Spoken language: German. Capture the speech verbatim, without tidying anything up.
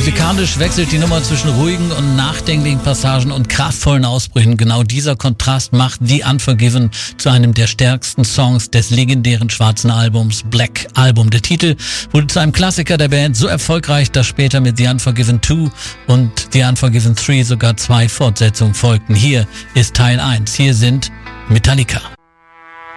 Musikalisch wechselt die Nummer zwischen ruhigen und nachdenklichen Passagen und kraftvollen Ausbrüchen. Genau dieser Kontrast macht The Unforgiven zu einem der stärksten Songs des legendären schwarzen Albums Black Album. Der Titel wurde zu einem Klassiker der Band, so erfolgreich, dass später mit The Unforgiven zwei und The Unforgiven drei sogar zwei Fortsetzungen folgten. Hier ist Teil eins. Hier sind Metallica.